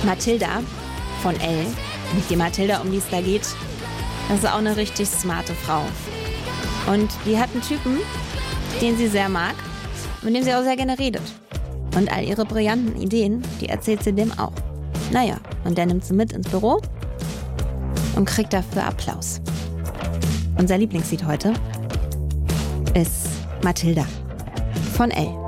Mathilda von Elle, die Mathilda, um die es da geht, das ist auch eine richtig smarte Frau. Und die hat einen Typen, den sie sehr mag, mit dem sie auch sehr gerne redet. Und all ihre brillanten Ideen, die erzählt sie dem auch. Naja, und der nimmt sie mit ins Büro und kriegt dafür Applaus. Unser Lieblingslied heute ist Mathilda von Elle.